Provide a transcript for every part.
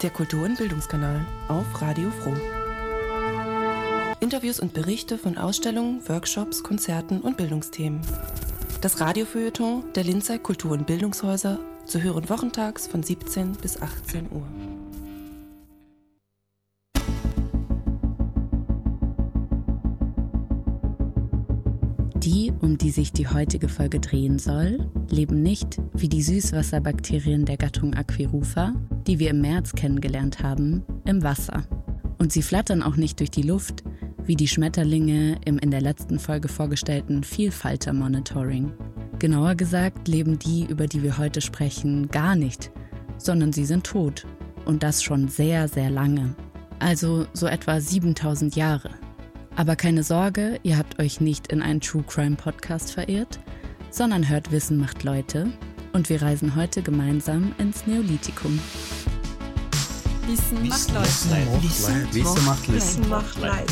der Kultur- und Bildungskanal auf Radio Froh. Interviews und Berichte von Ausstellungen, Workshops, Konzerten und Bildungsthemen. Das Radiofeuilleton der Linzer Kultur- und Bildungshäuser zu hören wochentags von 17 bis 18 Uhr. Die, um die sich die heutige Folge drehen soll, leben nicht, wie die Süßwasserbakterien der Gattung Aquirufa, die wir im März kennengelernt haben, im Wasser. Und sie flattern auch nicht durch die Luft, wie die Schmetterlinge im in der letzten Folge vorgestellten Vielfalter-Monitoring. Genauer gesagt leben die, über die wir heute sprechen, gar nicht, sondern sie sind tot. Und das schon sehr, sehr lange. Also so etwa 7000 Jahre. Aber keine Sorge, ihr habt euch nicht in einen True Crime Podcast verirrt, sondern hört Wissen macht Leute und wir reisen heute gemeinsam ins Neolithikum. Wissen macht Leute. Wissen macht Leute.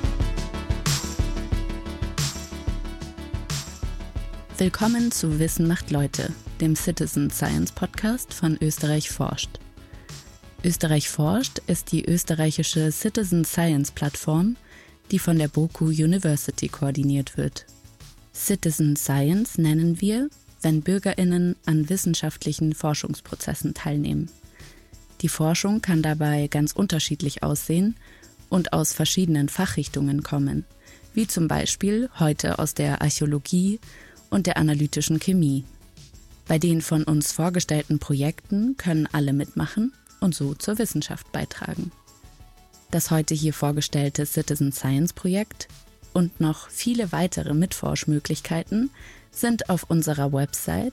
Willkommen zu Wissen macht Leute, dem Citizen Science Podcast von Österreich forscht. Österreich forscht ist die österreichische Citizen Science Plattform, die von der BOKU University koordiniert wird. Citizen Science nennen wir, wenn BürgerInnen an wissenschaftlichen Forschungsprozessen teilnehmen. Die Forschung kann dabei ganz unterschiedlich aussehen und aus verschiedenen Fachrichtungen kommen, wie zum Beispiel heute aus der Archäologie und der analytischen Chemie. Bei den von uns vorgestellten Projekten können alle mitmachen und so zur Wissenschaft beitragen. Das heute hier vorgestellte Citizen Science Projekt und noch viele weitere Mitforschmöglichkeiten sind auf unserer Website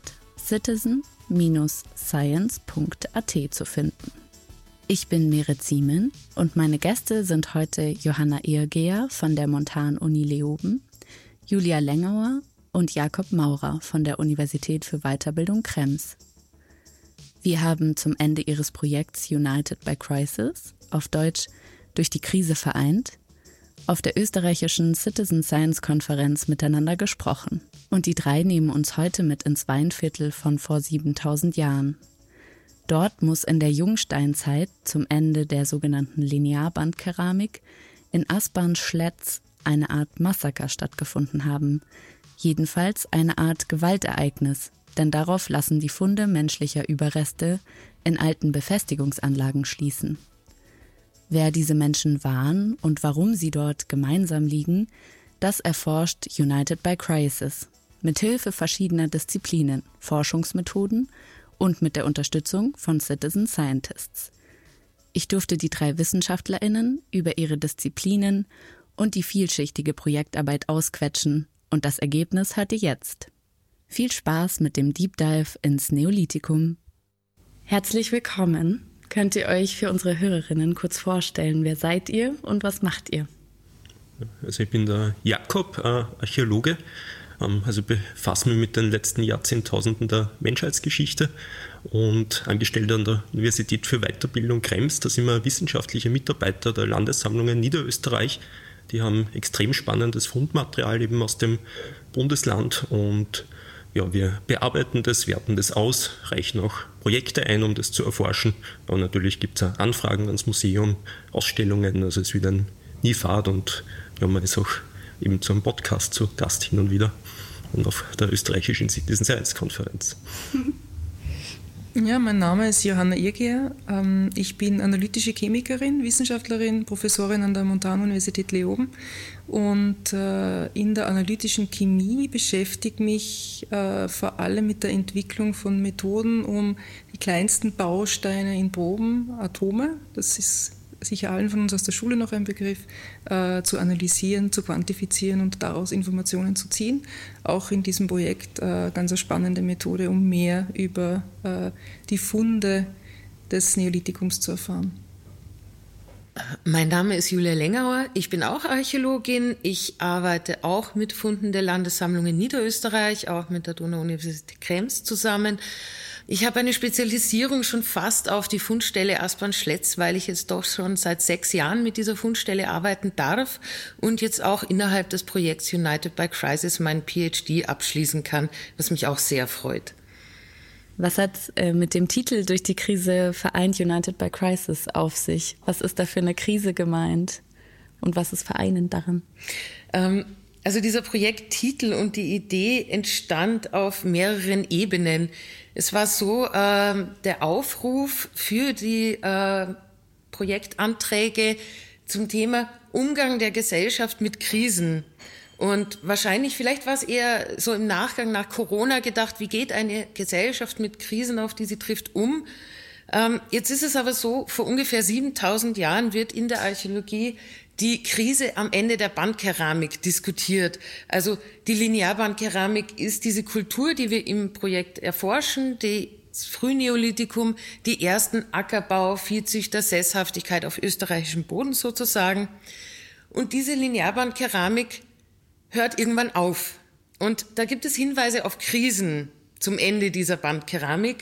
citizen-science.at zu finden. Ich bin Merit Siemen und meine Gäste sind heute Johanna Irgeher von der Montan-Uni Leoben, Julia Lengauer und Jakob Maurer von der Universität für Weiterbildung Krems. Wir haben zum Ende ihres Projekts United by Crisis, auf Deutsch durch die Krise vereint, auf der österreichischen Citizen Science Konferenz miteinander gesprochen. Und die drei nehmen uns heute mit ins Weinviertel von vor 7000 Jahren. Dort muss in der Jungsteinzeit zum Ende der sogenannten Linearbandkeramik in Aspern-Schletz eine Art Massaker stattgefunden haben. Jedenfalls eine Art Gewaltereignis, denn darauf lassen die Funde menschlicher Überreste in alten Befestigungsanlagen schließen. Wer diese Menschen waren und warum sie dort gemeinsam liegen, das erforscht United by Crisis, mit Hilfe verschiedener Disziplinen, Forschungsmethoden und mit der Unterstützung von Citizen Scientists. Ich durfte die drei WissenschaftlerInnen über ihre Disziplinen und die vielschichtige Projektarbeit ausquetschen und das Ergebnis hört ihr jetzt. Viel Spaß mit dem Deep Dive ins Neolithikum. Herzlich willkommen. Könnt ihr euch für unsere Hörerinnen kurz vorstellen, wer seid ihr und was macht ihr? Also ich bin der Jakob, Archäologe, also befasse mich mit den letzten Jahrzehntausenden der Menschheitsgeschichte und angestellt an der Universität für Weiterbildung Krems. Da sind wir wissenschaftliche Mitarbeiter der Landessammlungen Niederösterreich. Die haben extrem spannendes Fundmaterial eben aus dem Bundesland und ja, wir bearbeiten das, werten das aus, reichen auch Projekte ein, um das zu erforschen. Aber natürlich gibt es auch Anfragen ans Museum, Ausstellungen, also es wird ein nie fad und ja, man ist auch eben zu einem Podcast zu Gast hin und wieder und auf der österreichischen Citizen Science Konferenz. Ja, mein Name ist Johanna Irgeher. Ich bin analytische Chemikerin, Wissenschaftlerin, Professorin an der Montan-Universität Leoben und in der analytischen Chemie beschäftige mich vor allem mit der Entwicklung von Methoden, um die kleinsten Bausteine in Proben, Atome, das ist sicher allen von uns aus der Schule noch ein Begriff, zu analysieren, zu quantifizieren und daraus Informationen zu ziehen. Auch in diesem Projekt ganz eine spannende Methode, um mehr über die Funde des Neolithikums zu erfahren. Mein Name ist Julia Lengauer, ich bin auch Archäologin. Ich arbeite auch mit Funden der Landessammlungen Niederösterreich, auch mit der Donau-Universität Krems zusammen. Ich habe eine Spezialisierung schon fast auf die Fundstelle Aspern-Schletz, weil ich jetzt doch schon seit 6 Jahren mit dieser Fundstelle arbeiten darf und jetzt auch innerhalb des Projekts United by Crisis meinen PhD abschließen kann, was mich auch sehr freut. Was hat mit dem Titel Durch die Krise vereint United by Crisis auf sich? Was ist da für eine Krise gemeint und was ist vereinend daran? Also dieser Projekttitel und die Idee entstand auf mehreren Ebenen. Es war so, der Aufruf für die Projektanträge zum Thema Umgang der Gesellschaft mit Krisen. Und wahrscheinlich, vielleicht war es eher so im Nachgang nach Corona gedacht, wie geht eine Gesellschaft mit Krisen, auf die sie trifft, um? Jetzt ist es aber so, vor ungefähr 7000 Jahren wird in der Archäologie die Krise am Ende der Bandkeramik diskutiert. Also die Linearbandkeramik ist diese Kultur, die wir im Projekt erforschen, das Frühneolithikum, die ersten Ackerbau, Viehzüchter, Sesshaftigkeit auf österreichischem Boden sozusagen. Und diese Linearbandkeramik hört irgendwann auf. Und da gibt es Hinweise auf Krisen zum Ende dieser Bandkeramik.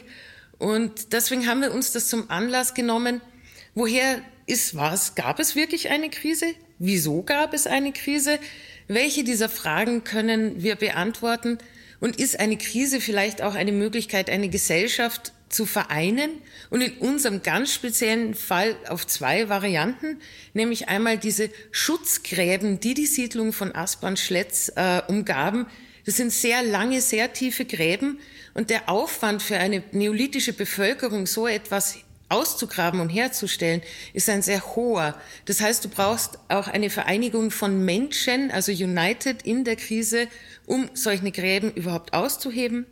Und deswegen haben wir uns das zum Anlass genommen. Woher ist was? Gab es wirklich eine Krise? Wieso gab es eine Krise? Welche dieser Fragen können wir beantworten? Und ist eine Krise vielleicht auch eine Möglichkeit, eine Gesellschaft zu vereinen? Und in unserem ganz speziellen Fall auf 2 Varianten, nämlich einmal diese Schutzgräben, die die Siedlung von Aspern-Schletz umgaben. Das sind sehr lange, sehr tiefe Gräben. Und der Aufwand für eine neolithische Bevölkerung, so etwas auszugraben und herzustellen, ist ein sehr hoher. Das heißt, du brauchst auch eine Vereinigung von Menschen, also United in der Krise, um solche Gräben überhaupt auszuheben.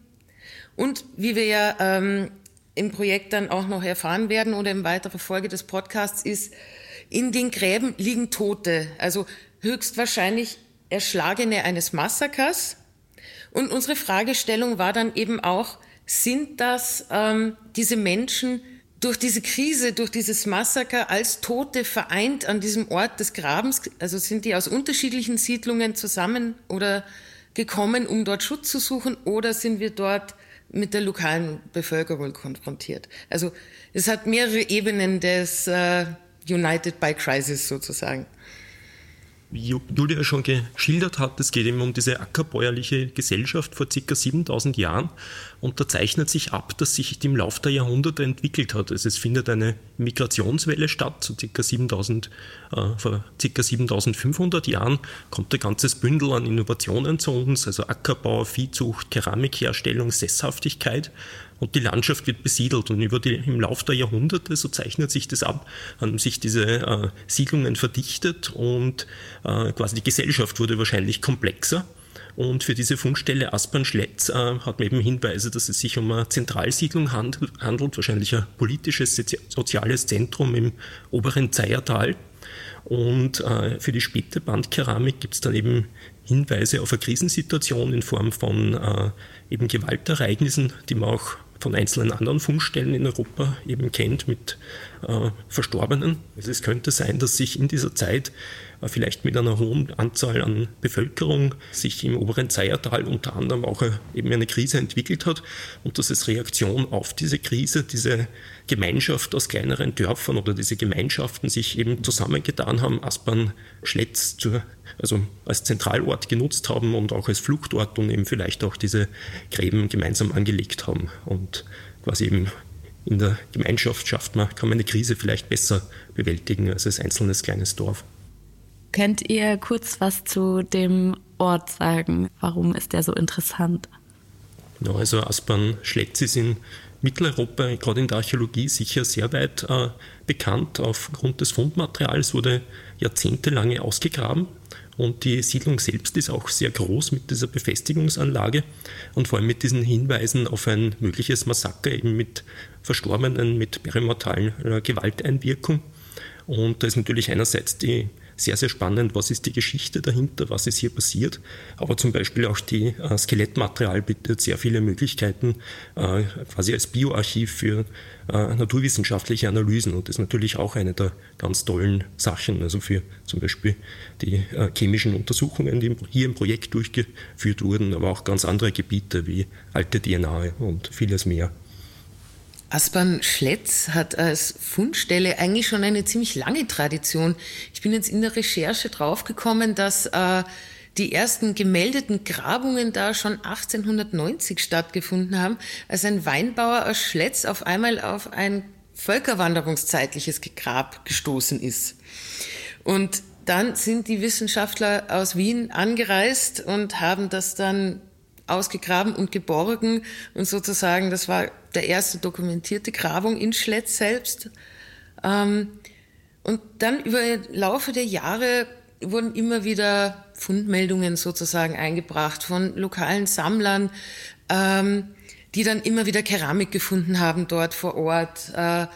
Und wie wir ja im Projekt dann auch noch erfahren werden oder in weiterer Folge des Podcasts ist, in den Gräben liegen Tote, also höchstwahrscheinlich Erschlagene eines Massakers. Und unsere Fragestellung war dann eben auch, sind das diese Menschen durch diese Krise, durch dieses Massaker als Tote vereint an diesem Ort des Grabens, also sind die aus unterschiedlichen Siedlungen zusammen oder gekommen, um dort Schutz zu suchen, oder sind wir dort mit der lokalen Bevölkerung konfrontiert? Also es hat mehrere Ebenen des United by Crisis sozusagen. Wie Julia schon geschildert hat, es geht eben um diese ackerbäuerliche Gesellschaft vor ca. 7000 Jahren, und da zeichnet sich ab, dass sich die im Laufe der Jahrhunderte entwickelt hat. Also es findet eine Migrationswelle statt, so vor ca. 7500 Jahren kommt ein ganzes Bündel an Innovationen zu uns, also Ackerbau, Viehzucht, Keramikherstellung, Sesshaftigkeit. Und die Landschaft wird besiedelt, und im Laufe der Jahrhunderte, so zeichnet sich das ab, haben sich diese Siedlungen verdichtet, und quasi die Gesellschaft wurde wahrscheinlich komplexer. Und für diese Fundstelle Aspern-Schletz hat man eben Hinweise, dass es sich um eine Zentralsiedlung handelt, wahrscheinlich ein politisches, soziales Zentrum im oberen Zeiertal. Und für die späte Bandkeramik gibt es dann eben Hinweise auf eine Krisensituation in Form von eben Gewaltereignissen, die man auch von einzelnen anderen Fundstellen in Europa eben kennt mit Verstorbenen. Also es könnte sein, dass sich in dieser Zeit vielleicht mit einer hohen Anzahl an Bevölkerung sich im oberen Zeiertal unter anderem auch eben eine Krise entwickelt hat, und dass es Reaktion auf diese Krise, diese Gemeinschaft aus kleineren Dörfern oder diese Gemeinschaften sich eben zusammengetan haben, Aspern-Schletz also als Zentralort genutzt haben und auch als Fluchtort, und eben vielleicht auch diese Gräben gemeinsam angelegt haben. Und quasi eben in der Gemeinschaft kann man eine Krise vielleicht besser bewältigen als als einzelnes kleines Dorf. Könnt ihr kurz was zu dem Ort sagen? Warum ist der so interessant? Ja, also Aspern-Schletz ist in Mitteleuropa, gerade in der Archäologie, sicher sehr weit bekannt. Aufgrund des Fundmaterials wurde jahrzehntelang ausgegraben, und die Siedlung selbst ist auch sehr groß mit dieser Befestigungsanlage und vor allem mit diesen Hinweisen auf ein mögliches Massaker, eben mit Verstorbenen, mit perimortalen Gewalteinwirkung. Und da ist natürlich einerseits sehr, sehr spannend, was ist die Geschichte dahinter, was ist hier passiert, aber zum Beispiel auch die Skelettmaterial bietet sehr viele Möglichkeiten, quasi als Bioarchiv für naturwissenschaftliche Analysen, und das ist natürlich auch eine der ganz tollen Sachen, also für zum Beispiel die chemischen Untersuchungen, die hier im Projekt durchgeführt wurden, aber auch ganz andere Gebiete wie alte DNA und vieles mehr. Aspern-Schletz hat als Fundstelle eigentlich schon eine ziemlich lange Tradition. Ich bin jetzt in der Recherche draufgekommen, dass die ersten gemeldeten Grabungen da schon 1890 stattgefunden haben, als ein Weinbauer aus Schletz auf einmal auf ein völkerwanderungszeitliches Grab gestoßen ist. Und dann sind die Wissenschaftler aus Wien angereist und haben das dann ausgegraben und geborgen. Und sozusagen, das war der erste dokumentierte Grabung in Schletz selbst. Und dann über Laufe der Jahre wurden immer wieder Fundmeldungen sozusagen eingebracht von lokalen Sammlern, die dann immer wieder Keramik gefunden haben dort vor Ort.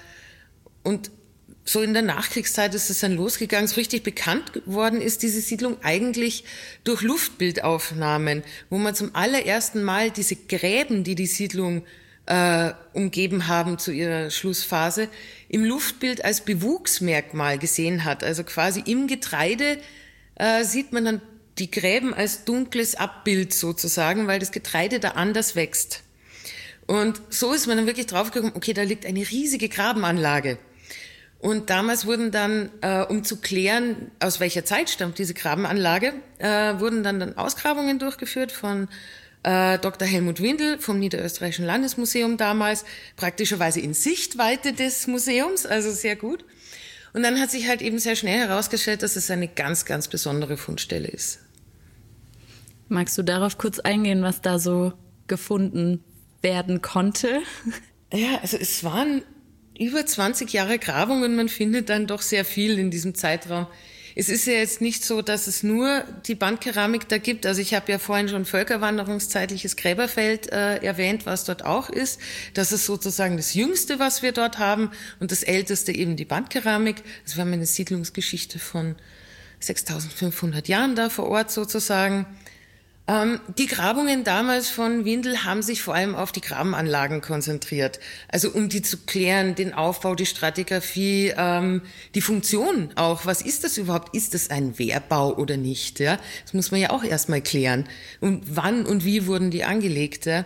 Und so in der Nachkriegszeit ist es dann losgegangen. So richtig bekannt geworden ist diese Siedlung eigentlich durch Luftbildaufnahmen, wo man zum allerersten Mal diese Gräben, die die Siedlung umgeben haben zu ihrer Schlussphase, im Luftbild als Bewuchsmerkmal gesehen hat. Also quasi im Getreide sieht man dann die Gräben als dunkles Abbild sozusagen, weil das Getreide da anders wächst. Und so ist man dann wirklich draufgekommen, okay, da liegt eine riesige Grabenanlage. Und damals wurden dann, um zu klären, aus welcher Zeit stammt diese Grabenanlage, wurden dann Ausgrabungen durchgeführt von Dr. Helmut Windel vom Niederösterreichischen Landesmuseum damals, praktischerweise in Sichtweite des Museums, also sehr gut. Und dann hat sich halt eben sehr schnell herausgestellt, dass es eine ganz, ganz besondere Fundstelle ist. Magst du darauf kurz eingehen, was da so gefunden werden konnte? Ja, also es waren über 20 Jahre Grabung und man findet dann doch sehr viel in diesem Zeitraum. Es ist ja jetzt nicht so, dass es nur die Bandkeramik da gibt. Also ich habe ja vorhin schon völkerwanderungszeitliches Gräberfeld erwähnt, was dort auch ist. Das ist sozusagen das Jüngste, was wir dort haben, und das Älteste eben die Bandkeramik. Also wir haben eine Siedlungsgeschichte von 6.500 Jahren da vor Ort sozusagen. Die Grabungen damals von Windel haben sich vor allem auf die Grabenanlagen konzentriert. Also um die zu klären, den Aufbau, die Stratigraphie, die Funktion auch. Was ist das überhaupt? Ist das ein Wehrbau oder nicht? Ja, das muss man ja auch erstmal klären. Und wann und wie wurden die angelegt? Ja?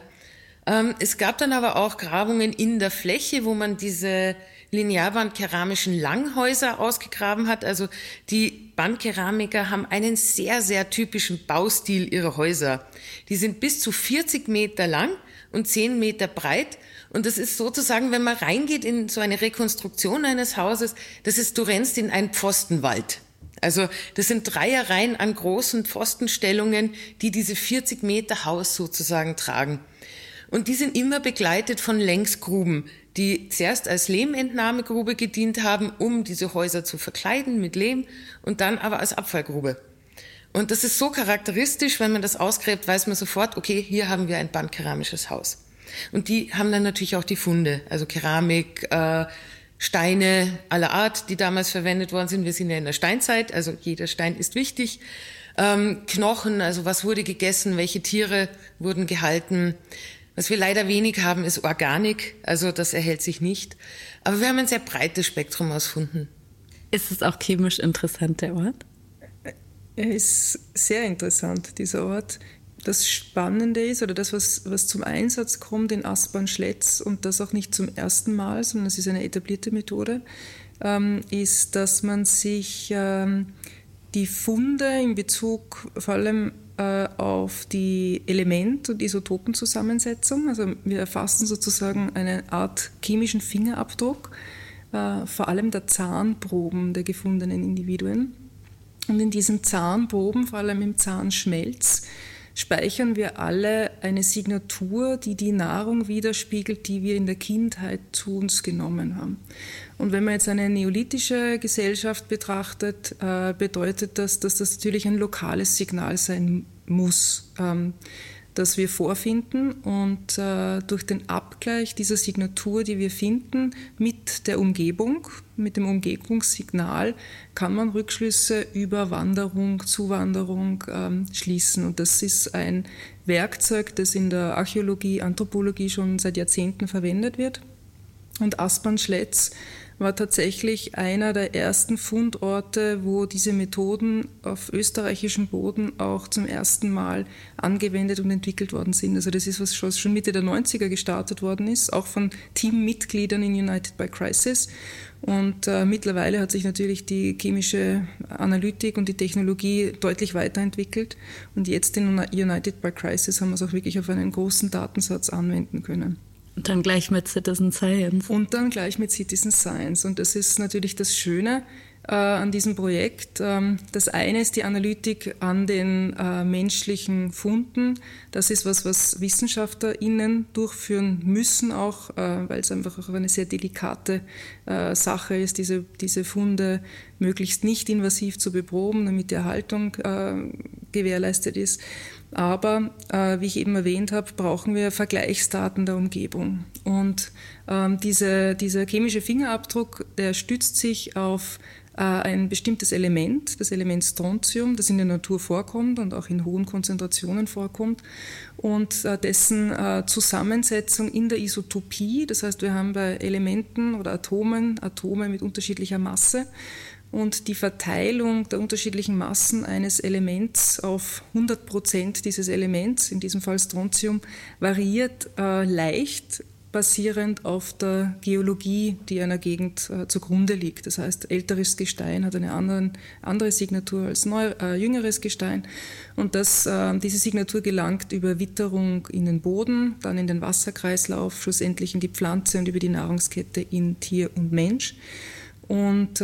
Es gab dann aber auch Grabungen in der Fläche, wo man diese linearbandkeramischen Langhäuser ausgegraben hat. Also die Bandkeramiker haben einen sehr, sehr typischen Baustil ihrer Häuser. Die sind bis zu 40 Meter lang und 10 Meter breit. Und das ist sozusagen, wenn man reingeht in so eine Rekonstruktion eines Hauses, das ist, du rennst in einen Pfostenwald. Also das sind Dreierreihen an großen Pfostenstellungen, die diese 40 Meter Haus sozusagen tragen. Und die sind immer begleitet von Längsgruben, die zuerst als Lehmentnahmegrube gedient haben, um diese Häuser zu verkleiden mit Lehm, und dann aber als Abfallgrube. Und das ist so charakteristisch, wenn man das ausgräbt, weiß man sofort, okay, hier haben wir ein bandkeramisches Haus. Und die haben dann natürlich auch die Funde, also Keramik, Steine aller Art, die damals verwendet worden sind. Wir sind ja in der Steinzeit, also jeder Stein ist wichtig. Knochen, also was wurde gegessen, welche Tiere wurden gehalten. Was wir leider wenig haben, ist Organik, also das erhält sich nicht. Aber wir haben ein sehr breites Spektrum aus Funden. Ist es auch chemisch interessant, der Ort? Er ist sehr interessant, dieser Ort. Das Spannende ist, oder das, was zum Einsatz kommt in Aspern-Schletz, und das auch nicht zum ersten Mal, sondern es ist eine etablierte Methode, ist, dass man sich die Funde in Bezug vor allem auf die Element- und Isotopenzusammensetzung. Also wir erfassen sozusagen eine Art chemischen Fingerabdruck, vor allem der Zahnproben der gefundenen Individuen. Und in diesen Zahnproben, vor allem im Zahnschmelz, speichern wir alle eine Signatur, die die Nahrung widerspiegelt, die wir in der Kindheit zu uns genommen haben. Und wenn man jetzt eine neolithische Gesellschaft betrachtet, bedeutet das, dass das natürlich ein lokales Signal sein muss, das wir vorfinden. Und durch den Abgleich dieser Signatur, die wir finden, mit der Umgebung, mit dem Umgebungssignal, kann man Rückschlüsse über Wanderung, Zuwanderung schließen. Und das ist ein Werkzeug, das in der Archäologie, Anthropologie schon seit Jahrzehnten verwendet wird. Und Aspern-Schletz war tatsächlich einer der ersten Fundorte, wo diese Methoden auf österreichischem Boden auch zum ersten Mal angewendet und entwickelt worden sind. Also das ist, was schon Mitte der 90er gestartet worden ist, auch von Teammitgliedern in United by Crisis. Und mittlerweile hat sich natürlich die chemische Analytik und die Technologie deutlich weiterentwickelt. Und jetzt in United by Crisis haben wir es auch wirklich auf einen großen Datensatz anwenden können. Und dann gleich mit Citizen Science. Und dann gleich mit Citizen Science. Und das ist natürlich das Schöne an diesem Projekt. Das eine ist die Analytik an den menschlichen Funden. Das ist was WissenschaftlerInnen durchführen müssen, auch weil es einfach auch eine sehr delikate Sache ist, diese Funde möglichst nicht invasiv zu beproben, damit die Erhaltung gewährleistet ist. Aber, wie ich eben erwähnt habe, brauchen wir Vergleichsdaten der Umgebung. Und dieser chemische Fingerabdruck, der stützt sich auf ein bestimmtes Element, das Element Strontium, das in der Natur vorkommt und auch in hohen Konzentrationen vorkommt, und dessen Zusammensetzung in der Isotopie. Das heißt, wir haben bei Elementen oder Atome mit unterschiedlicher Masse. Und die Verteilung der unterschiedlichen Massen eines Elements auf 100% dieses Elements, in diesem Fall Strontium, variiert leicht, basierend auf der Geologie, die einer Gegend zugrunde liegt. Das heißt, älteres Gestein hat eine andere Signatur als jüngeres Gestein. Und diese Signatur gelangt über Witterung in den Boden, dann in den Wasserkreislauf, schlussendlich in die Pflanze und über die Nahrungskette in Tier und Mensch. Und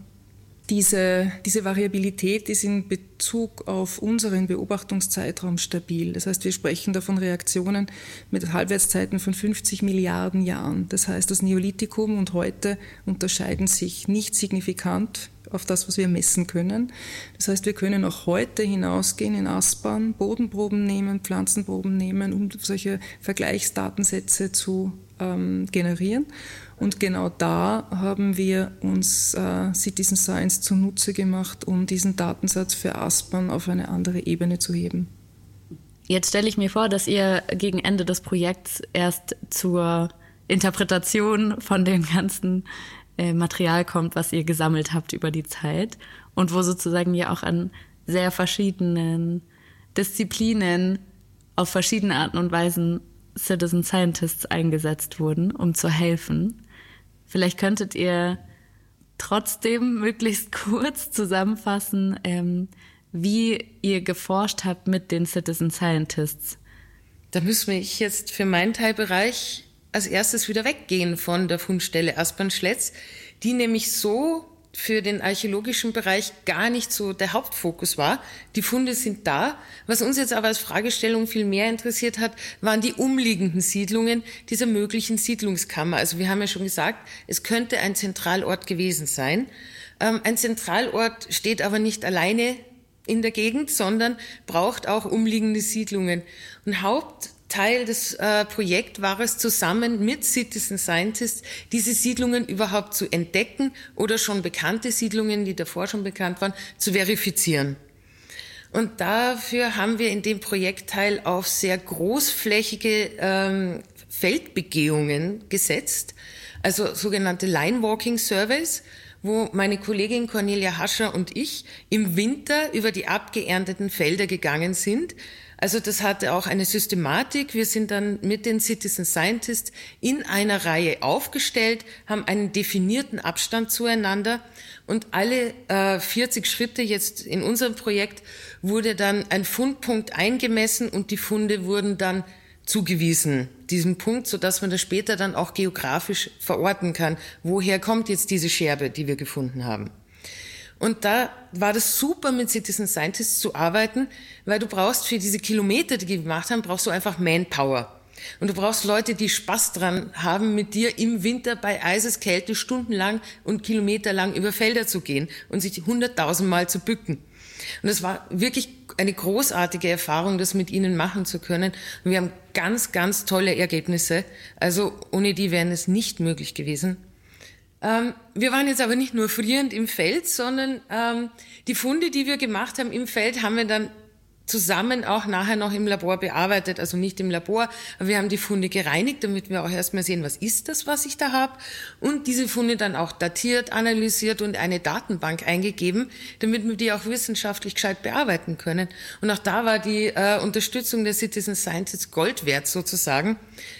diese Variabilität ist in Bezug auf unseren Beobachtungszeitraum stabil. Das heißt, wir sprechen da von Reaktionen mit Halbwertszeiten von 50 Milliarden Jahren. Das heißt, das Neolithikum und heute unterscheiden sich nicht signifikant auf das, was wir messen können. Das heißt, wir können auch heute hinausgehen in Aspern, Bodenproben nehmen, Pflanzenproben nehmen, um solche Vergleichsdatensätze zu generieren. Und genau da haben wir uns Citizen Science zunutze gemacht, um diesen Datensatz für Aspern auf eine andere Ebene zu heben. Jetzt stelle ich mir vor, dass ihr gegen Ende des Projekts erst zur Interpretation von dem ganzen Material kommt, was ihr gesammelt habt über die Zeit und wo sozusagen ja auch an sehr verschiedenen Disziplinen auf verschiedene Arten und Weisen Citizen Scientists eingesetzt wurden, um zu helfen. Vielleicht könntet ihr trotzdem möglichst kurz zusammenfassen, wie ihr geforscht habt mit den Citizen Scientists. Da müssen wir jetzt für meinen Teilbereich als erstes wieder weggehen von der Fundstelle Aspern-Schletz, die nämlich so für den archäologischen Bereich gar nicht so der Hauptfokus war. Die Funde sind da. Was uns jetzt aber als Fragestellung viel mehr interessiert hat, waren die umliegenden Siedlungen dieser möglichen Siedlungskammer. Also wir haben ja schon gesagt, es könnte ein Zentralort gewesen sein. Ein Zentralort steht aber nicht alleine in der Gegend, sondern braucht auch umliegende Siedlungen. Und Hauptteil des Projekts war es, zusammen mit Citizen Scientists diese Siedlungen überhaupt zu entdecken oder schon bekannte Siedlungen, die davor schon bekannt waren, zu verifizieren. Und dafür haben wir in dem Projektteil auf sehr großflächige Feldbegehungen gesetzt, also sogenannte Line Walking Surveys, wo meine Kollegin Cornelia Hascher und ich im Winter über die abgeernteten Felder gegangen sind. Also das hatte auch eine Systematik. Wir sind dann mit den Citizen Scientists in einer Reihe aufgestellt, haben einen definierten Abstand zueinander und alle 40 Schritte jetzt in unserem Projekt wurde dann ein Fundpunkt eingemessen und die Funde wurden dann zugewiesen, diesem Punkt, sodass man das später dann auch geografisch verorten kann. Woher kommt jetzt diese Scherbe, die wir gefunden haben? Und da war das super, mit Citizen Scientists zu arbeiten, weil du brauchst für diese Kilometer, die wir gemacht haben, brauchst du einfach Manpower. Und du brauchst Leute, die Spaß dran haben, mit dir im Winter bei Eiseskälte stundenlang und kilometerlang über Felder zu gehen und sich 100.000 Mal zu bücken. Und es war wirklich eine großartige Erfahrung, das mit ihnen machen zu können. Und wir haben ganz, ganz tolle Ergebnisse. Also ohne die wären es nicht möglich gewesen. Wir waren jetzt aber nicht nur frierend im Feld, sondern die Funde, die wir gemacht haben im Feld, haben wir dann zusammen auch nachher noch im Labor bearbeitet, also nicht im Labor, aber wir haben die Funde gereinigt, damit wir auch erstmal sehen, was ist das, was ich da habe, und diese Funde dann auch datiert, analysiert und eine Datenbank eingegeben, damit wir die auch wissenschaftlich gescheit bearbeiten können. Und auch da war die Unterstützung der Citizen Scientists Gold wert sozusagen,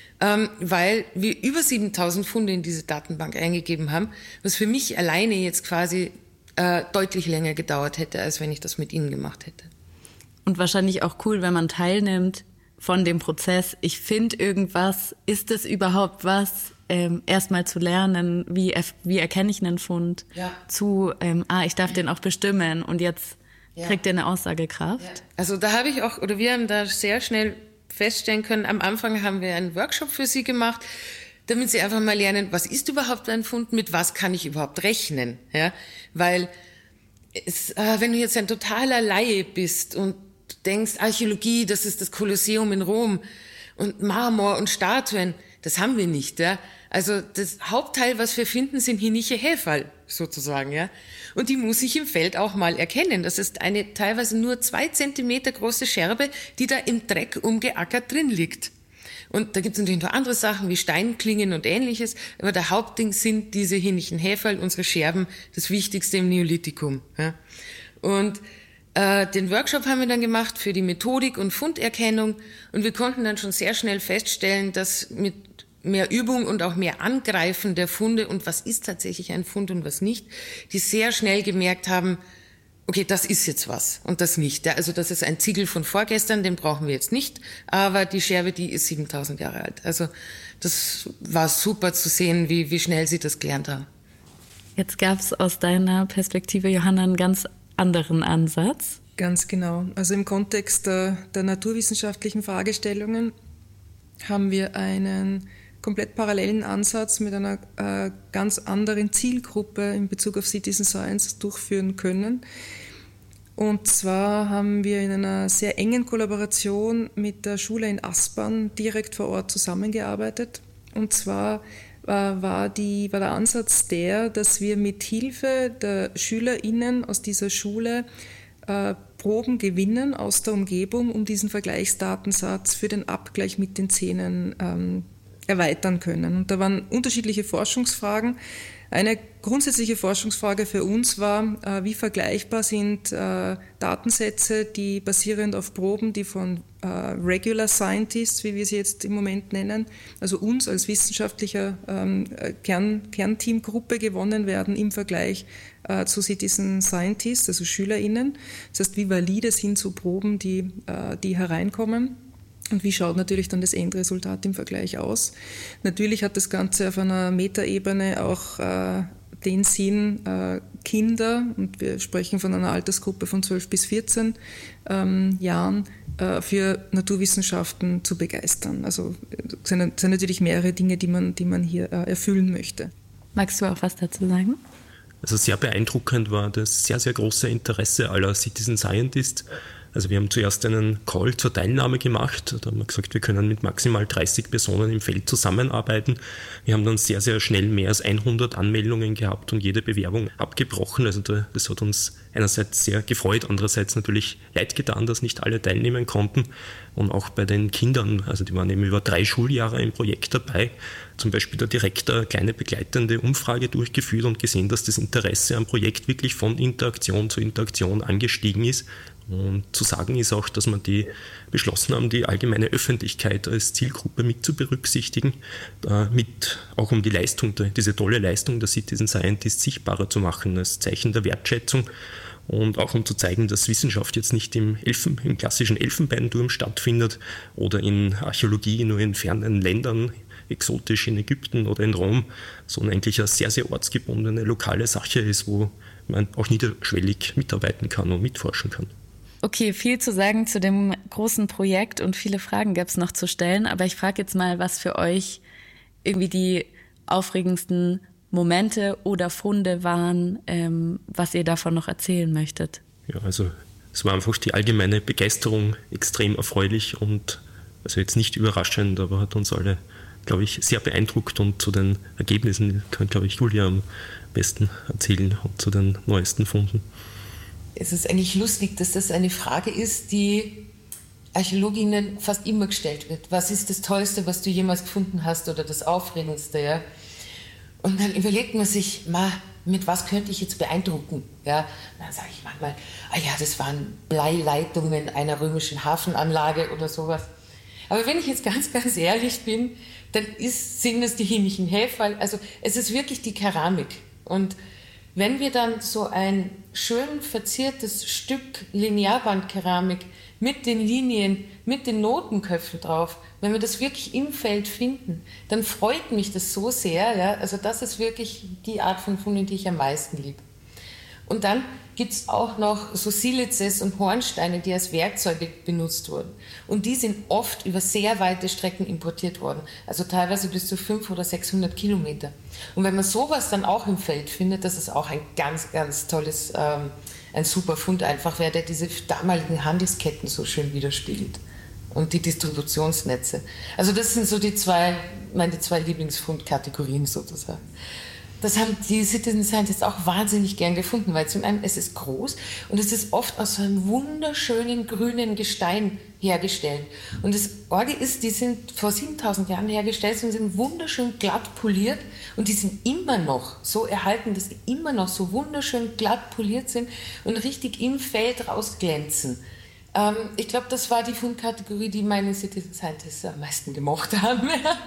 weil wir über 7000 Funde in diese Datenbank eingegeben haben, was für mich alleine jetzt quasi deutlich länger gedauert hätte, als wenn ich das mit Ihnen gemacht hätte. Und wahrscheinlich auch cool, wenn man teilnimmt von dem Prozess. Ich finde irgendwas, ist es überhaupt was? Erstmal zu lernen, wie erkenne ich einen Fund, zu, ich darf den auch bestimmen und jetzt kriegt er eine Aussagekraft. Ja. Also da habe ich wir haben da sehr schnell feststellen können, am Anfang haben wir einen Workshop für Sie gemacht, damit Sie einfach mal lernen, was ist überhaupt ein Fund, mit was kann ich überhaupt rechnen, ja, weil wenn du jetzt ein totaler Laie bist und denkst, Archäologie, das ist das Kolosseum in Rom und Marmor und Statuen, das haben wir nicht, ja. Also das Hauptteil, was wir finden, sind Hiniche Häferl, sozusagen, ja. Und die muss ich im Feld auch mal erkennen. Das ist eine teilweise nur 2 Zentimeter große Scherbe, die da im Dreck umgeackert drin liegt. Und da gibt es natürlich noch andere Sachen wie Steinklingen und Ähnliches, aber der Hauptding sind diese Hinichen Häferl, unsere Scherben, das Wichtigste im Neolithikum, ja. Und den Workshop haben wir dann gemacht für die Methodik und Funderkennung und wir konnten dann schon sehr schnell feststellen, dass mit mehr Übung und auch mehr Angreifen der Funde und was ist tatsächlich ein Fund und was nicht, die sehr schnell gemerkt haben, okay, das ist jetzt was und das nicht. Also das ist ein Ziegel von vorgestern, den brauchen wir jetzt nicht, aber die Scherbe, die ist 7000 Jahre alt. Also das war super zu sehen, wie schnell sie das gelernt haben. Jetzt gab es aus deiner Perspektive, Johanna, einen ganz anderen Ansatz. Ganz genau. Also im Kontext der naturwissenschaftlichen Fragestellungen haben wir einen komplett parallelen Ansatz mit einer ganz anderen Zielgruppe in Bezug auf Citizen Science durchführen können. Und zwar haben wir in einer sehr engen Kollaboration mit der Schule in Aspern direkt vor Ort zusammengearbeitet. Und zwar war der Ansatz dass wir mit Hilfe der SchülerInnen aus dieser Schule Proben gewinnen aus der Umgebung, um diesen Vergleichsdatensatz für den Abgleich mit den Zähnen erweitern können. Und da waren unterschiedliche Forschungsfragen. Eine grundsätzliche Forschungsfrage für uns war, wie vergleichbar sind Datensätze, die basierend auf Proben, die von Regular Scientists, wie wir sie jetzt im Moment nennen, also uns als wissenschaftlicher Kernteamgruppe gewonnen werden im Vergleich zu Citizen Scientists, also SchülerInnen. Das heißt, wie valide sind so Proben, die hereinkommen. Und wie schaut natürlich dann das Endresultat im Vergleich aus? Natürlich hat das Ganze auf einer Metaebene auch den Sinn, Kinder, und wir sprechen von einer Altersgruppe von 12 bis 14 Jahren, für Naturwissenschaften zu begeistern. Also es sind natürlich mehrere Dinge, die man hier erfüllen möchte. Magst du auch was dazu sagen? Also sehr beeindruckend war das sehr, sehr große Interesse aller Citizen Scientists. Also wir haben zuerst einen Call zur Teilnahme gemacht. Da haben wir gesagt, wir können mit maximal 30 Personen im Feld zusammenarbeiten. Wir haben dann sehr, sehr schnell mehr als 100 Anmeldungen gehabt und jede Bewerbung abgebrochen. Also das hat uns einerseits sehr gefreut, andererseits natürlich leid getan, dass nicht alle teilnehmen konnten. Und auch bei den Kindern, also die waren eben über 3 Schuljahre im Projekt dabei. Zum Beispiel der Direktor eine kleine begleitende Umfrage durchgeführt und gesehen, dass das Interesse am Projekt wirklich von Interaktion zu Interaktion angestiegen ist. Und zu sagen ist auch, dass wir beschlossen haben, die allgemeine Öffentlichkeit als Zielgruppe mit zu berücksichtigen, auch um diese tolle Leistung der Citizen Scientists sichtbarer zu machen, als Zeichen der Wertschätzung und auch um zu zeigen, dass Wissenschaft jetzt nicht im klassischen Elfenbeinturm stattfindet oder in Archäologie nur in fernen Ländern, exotisch in Ägypten oder in Rom, sondern eigentlich eine sehr, sehr ortsgebundene lokale Sache ist, wo man auch niederschwellig mitarbeiten kann und mitforschen kann. Okay, viel zu sagen zu dem großen Projekt und viele Fragen gäbe es noch zu stellen, aber ich frage jetzt mal, was für euch irgendwie die aufregendsten Momente oder Funde waren, was ihr davon noch erzählen möchtet. Ja, also es war einfach die allgemeine Begeisterung extrem erfreulich und also jetzt nicht überraschend, aber hat uns alle, glaube ich, sehr beeindruckt und zu den Ergebnissen kann, glaube ich, Julia am besten erzählen und zu den neuesten Funden. es ist eigentlich lustig, dass das eine Frage ist, die Archäologinnen fast immer gestellt wird. Was ist das Tollste, was du jemals gefunden hast oder das Aufregendste? Ja? Und dann überlegt man sich, mit was könnte ich jetzt beeindrucken? Ja? Und dann sage ich manchmal, das waren Bleileitungen einer römischen Hafenanlage oder sowas. Aber wenn ich jetzt ganz, ganz ehrlich bin, dann sind es die himmlischen Häferl. Also es ist wirklich die Keramik. Und wenn wir dann so ein schön verziertes Stück Linearbandkeramik mit den Linien, mit den Notenköpfen drauf, wenn wir das wirklich im Feld finden, dann freut mich das so sehr. Ja? Also das ist wirklich die Art von Funden, die ich am meisten liebe. Und dann gibt es auch noch so Silizes und Hornsteine, die als Werkzeuge benutzt wurden. Und die sind oft über sehr weite Strecken importiert worden. Also teilweise bis zu 500 oder 600 Kilometer. Und wenn man sowas dann auch im Feld findet, das ist auch ein ganz, ganz tolles, ein super Fund einfach, der diese damaligen Handelsketten so schön widerspiegelt. Und die Distributionsnetze. Also das sind so meine zwei Lieblingsfundkategorien sozusagen. Das haben die Citizen Scientists auch wahnsinnig gern gefunden, weil zum einen, es ist groß und es ist oft aus so einem wunderschönen grünen Gestein hergestellt. Und das Orgel ist, die sind vor 7000 Jahren hergestellt und sind wunderschön glatt poliert und die sind immer noch so erhalten, dass die immer noch so wunderschön glatt poliert sind und richtig im Feld rausglänzen. Ich glaube, das war die Fundkategorie, die meine Citizen Scientists am meisten gemocht haben.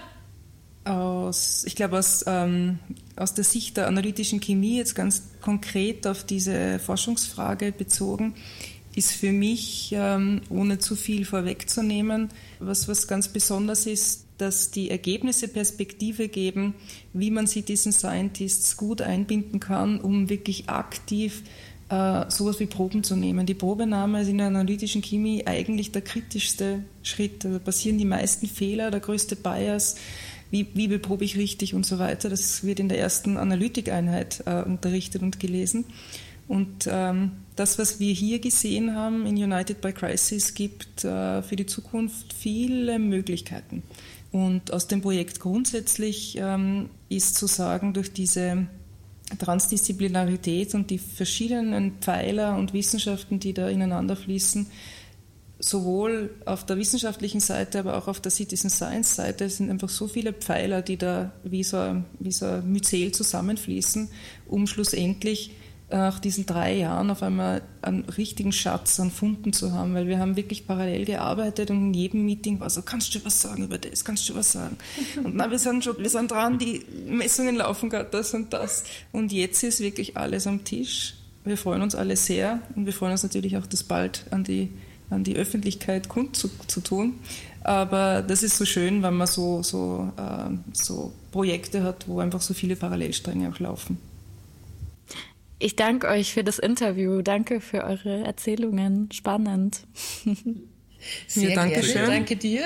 Aus der Sicht der analytischen Chemie, jetzt ganz konkret auf diese Forschungsfrage bezogen, ist für mich, ohne zu viel vorwegzunehmen, was ganz besonders ist, dass die Ergebnisse Perspektive geben, wie man Citizen Scientists gut einbinden kann, um wirklich aktiv sowas wie Proben zu nehmen. Die Probenahme ist in der analytischen Chemie eigentlich der kritischste Schritt. Da passieren die meisten Fehler, der größte Bias. Wie beprobe ich richtig und so weiter. Das wird in der ersten Analytikeinheit unterrichtet und gelesen. Und das, was wir hier gesehen haben in United by Crisis, gibt für die Zukunft viele Möglichkeiten. Und aus dem Projekt grundsätzlich ist zu sagen, durch diese Transdisziplinarität und die verschiedenen Pfeiler und Wissenschaften, die da ineinander fließen, sowohl auf der wissenschaftlichen Seite, aber auch auf der Citizen Science Seite sind einfach so viele Pfeiler, die da wie so ein Myzel zusammenfließen, um schlussendlich nach diesen 3 Jahren auf einmal einen richtigen Schatz an Funden zu haben, weil wir haben wirklich parallel gearbeitet und in jedem Meeting war so, kannst du was sagen über das, kannst du was sagen? Und wir sind dran, die Messungen laufen gerade das und das. Und jetzt ist wirklich alles am Tisch. Wir freuen uns alle sehr und wir freuen uns natürlich auch, das bald an die Öffentlichkeit kundzutun. Aber das ist so schön, wenn man so Projekte hat, wo einfach so viele Parallelstränge auch laufen. Ich danke euch für das Interview. Danke für eure Erzählungen. Spannend. Sehr danke schön. Danke dir.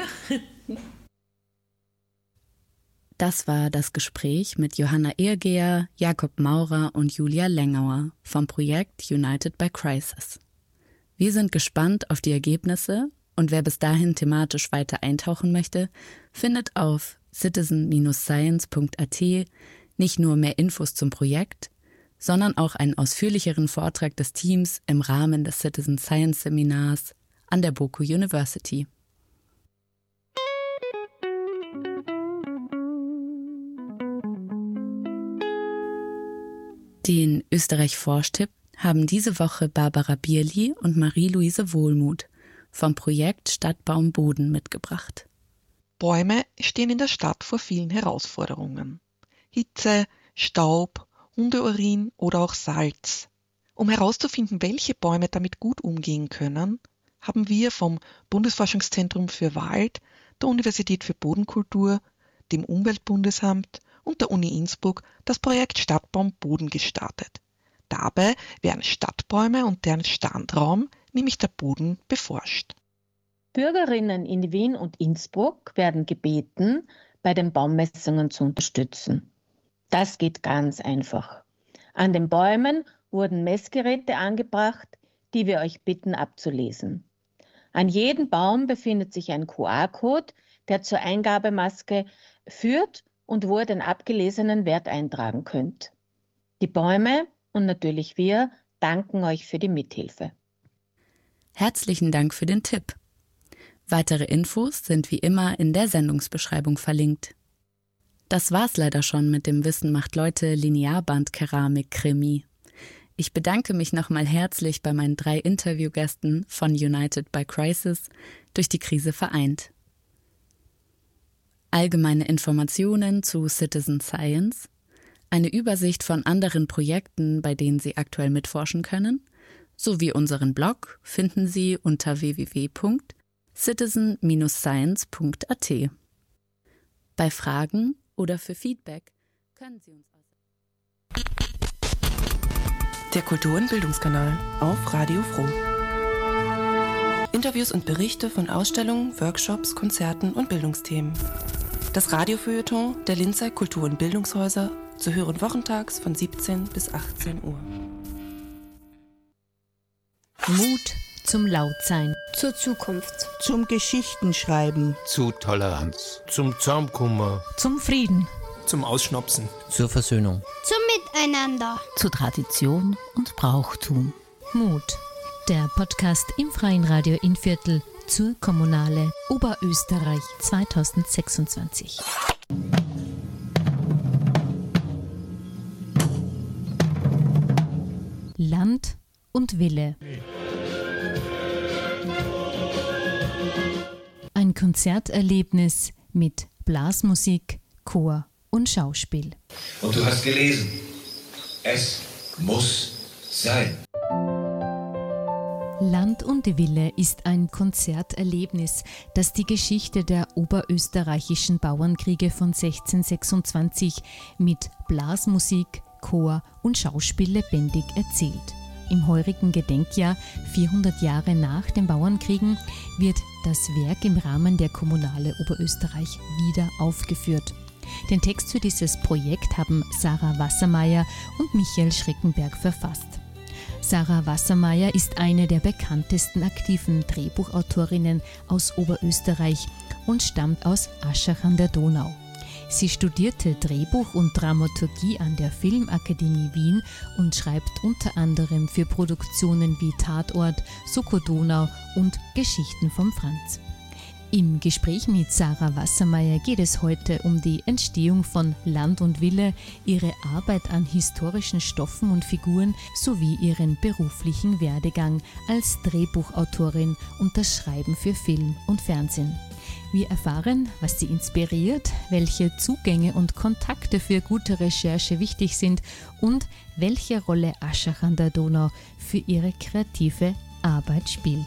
Das war das Gespräch mit Johanna Irgeher, Jakob Maurer und Julia Lengauer vom Projekt United by Crisis. Wir sind gespannt auf die Ergebnisse und wer bis dahin thematisch weiter eintauchen möchte, findet auf citizen-science.at nicht nur mehr Infos zum Projekt, sondern auch einen ausführlicheren Vortrag des Teams im Rahmen des Citizen Science Seminars an der Boku University. Den Österreich-Forscht-Tipp haben diese Woche Barbara Bierli und Marie-Louise Wohlmuth vom Projekt Stadtbaum Boden mitgebracht. Bäume stehen in der Stadt vor vielen Herausforderungen. Hitze, Staub, Hundeurin oder auch Salz. Um herauszufinden, welche Bäume damit gut umgehen können, haben wir vom Bundesforschungszentrum für Wald, der Universität für Bodenkultur, dem Umweltbundesamt und der Uni Innsbruck das Projekt Stadtbaum Boden gestartet. Dabei werden Stadtbäume und deren Standraum, nämlich der Boden, beforscht. Bürgerinnen in Wien und Innsbruck werden gebeten, bei den Baummessungen zu unterstützen. Das geht ganz einfach. An den Bäumen wurden Messgeräte angebracht, die wir euch bitten abzulesen. An jedem Baum befindet sich ein QR-Code, der zur Eingabemaske führt und wo ihr den abgelesenen Wert eintragen könnt. Die Bäume und natürlich wir danken euch für die Mithilfe. Herzlichen Dank für den Tipp. Weitere Infos sind wie immer in der Sendungsbeschreibung verlinkt. Das war's leider schon mit dem Wissen macht Leute Linearband-Keramik-Krimi. Ich bedanke mich nochmal herzlich bei meinen 3 Interviewgästen von United by Crisis, durch die Krise vereint. Allgemeine Informationen zu Citizen Science, eine Übersicht von anderen Projekten, bei denen Sie aktuell mitforschen können, sowie unseren Blog finden Sie unter www.citizen-science.at. Bei Fragen oder für Feedback können Sie uns Der Kultur- und Bildungskanal auf Radio Froh. Interviews und Berichte von Ausstellungen, Workshops, Konzerten und Bildungsthemen. Das Radiofeuilleton der Linzer Kultur- und Bildungshäuser zu hören wochentags von 17 bis 18 Uhr. Mut zum Lautsein. Zur Zukunft. Zum Geschichtenschreiben. Zu Toleranz. Zum Zusammenkommen. Zum Frieden. Zum Ausschnapsen. Zur Versöhnung. Zum Miteinander. Zu Tradition und Brauchtum. Mut. Der Podcast im Freien Radio Innviertel zur Kommunale Oberösterreich 2026. Land und Wille. Ein Konzerterlebnis mit Blasmusik, Chor und Schauspiel. Und du hast gelesen, es muss sein. Land und Wille ist ein Konzerterlebnis, das die Geschichte der oberösterreichischen Bauernkriege von 1626 mit Blasmusik, Chor und Schauspiel lebendig erzählt. Im heurigen Gedenkjahr, 400 Jahre nach den Bauernkriegen, wird das Werk im Rahmen der Kommunale Oberösterreich wieder aufgeführt. Den Text für dieses Projekt haben Sarah Wassermeier und Michael Schreckenberg verfasst. Sarah Wassermeier ist eine der bekanntesten aktiven Drehbuchautorinnen aus Oberösterreich und stammt aus Aschach an der Donau. Sie studierte Drehbuch und Dramaturgie an der Filmakademie Wien und schreibt unter anderem für Produktionen wie Tatort, Soko Donau und Geschichten vom Franz. Im Gespräch mit Sarah Wassermeier geht es heute um die Entstehung von Land und Wille, ihre Arbeit an historischen Stoffen und Figuren sowie ihren beruflichen Werdegang als Drehbuchautorin und das Schreiben für Film und Fernsehen. Wir erfahren, was sie inspiriert, welche Zugänge und Kontakte für gute Recherche wichtig sind und welche Rolle Aschach an der Donau für ihre kreative Arbeit spielt.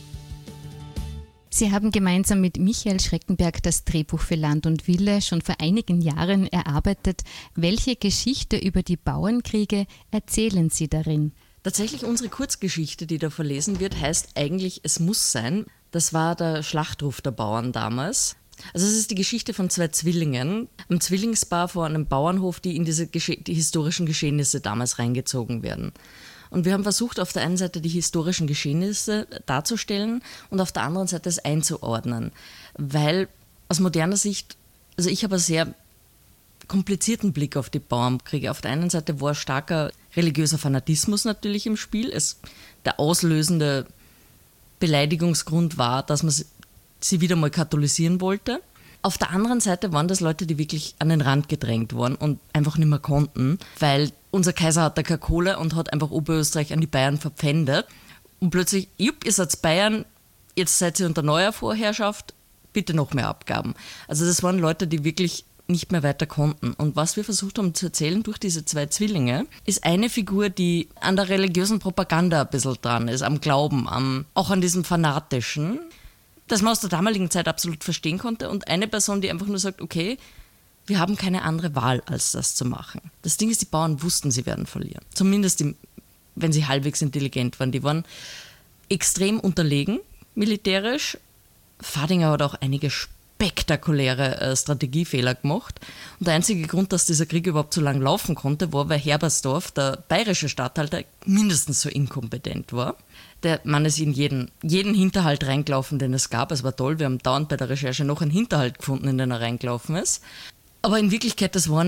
Sie haben gemeinsam mit Michael Schreckenberg das Drehbuch für Land und Wille schon vor einigen Jahren erarbeitet. Welche Geschichte über die Bauernkriege erzählen Sie darin? Tatsächlich unsere Kurzgeschichte, die da verlesen wird, heißt eigentlich „Es muss sein". Das war der Schlachtruf der Bauern damals. Also es ist die Geschichte von 2 Zwillingen, einem Zwillingspaar vor einem Bauernhof, die in die historischen Geschehnisse damals reingezogen werden. Und wir haben versucht, auf der einen Seite die historischen Geschehnisse darzustellen und auf der anderen Seite es einzuordnen. Weil aus moderner Sicht, also ich habe einen sehr komplizierten Blick auf die Bauernkriege. Auf der einen Seite war starker religiöser Fanatismus natürlich im Spiel. Der auslösende Beleidigungsgrund war, dass man sie wieder mal katholisieren wollte. Auf der anderen Seite waren das Leute, die wirklich an den Rand gedrängt wurden und einfach nicht mehr konnten, weil unser Kaiser hatte keine Kohle und hat einfach Oberösterreich an die Bayern verpfändet. Und plötzlich, ihr seid Bayern, jetzt seid ihr unter neuer Vorherrschaft, bitte noch mehr Abgaben. Also das waren Leute, die wirklich nicht mehr weiter konnten. Und was wir versucht haben zu erzählen durch diese 2 Zwillinge, ist eine Figur, die an der religiösen Propaganda ein bisschen dran ist, am Glauben, auch an diesem Fanatischen, das man aus der damaligen Zeit absolut verstehen konnte, und eine Person, die einfach nur sagt, okay, wir haben keine andere Wahl, als das zu machen. Das Ding ist, die Bauern wussten, sie werden verlieren. Zumindest, wenn sie halbwegs intelligent waren. Die waren extrem unterlegen, militärisch. Fadinger hat auch einige spektakuläre Strategiefehler gemacht. Und der einzige Grund, dass dieser Krieg überhaupt so lange laufen konnte, war, weil Herbersdorf, der bayerische Statthalter, mindestens so inkompetent war. Der Mann ist in jeden Hinterhalt reingelaufen, den es gab. Es war toll, wir haben dauernd bei der Recherche noch einen Hinterhalt gefunden, in den er reingelaufen ist. Aber in Wirklichkeit, das waren